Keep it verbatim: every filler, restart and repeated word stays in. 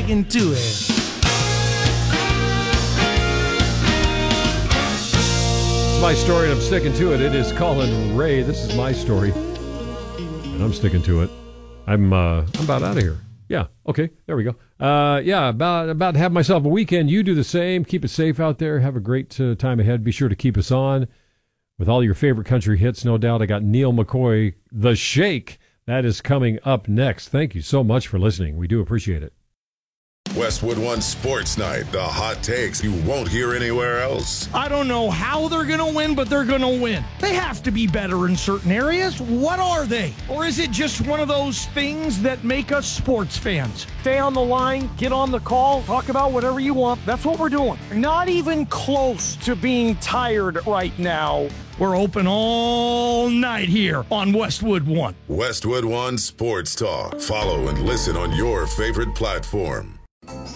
sticking to it. It's my story, and I'm sticking to it. It is Colin Ray. This is my story, and I'm sticking to it. I'm uh, I'm about out of here. Yeah, okay, there we go. Uh, yeah, about about to have myself a weekend. You do the same. Keep it safe out there. Have a great uh, time ahead. Be sure to keep us on with all your favorite country hits, no doubt. I got Neil McCoy, The Shake. That is coming up next. Thank you so much for listening. We do appreciate it. Westwood One Sports Night, the hot takes you won't hear anywhere else. I don't know how they're going to win, but they're going to win. They have to be better in certain areas. What are they? Or is it just one of those things that make us sports fans? Stay on the line, get on the call, talk about whatever you want. That's what we're doing. Not even close to being tired right now. We're open all night here on Westwood One. Westwood One Sports Talk. Follow and listen on your favorite platform.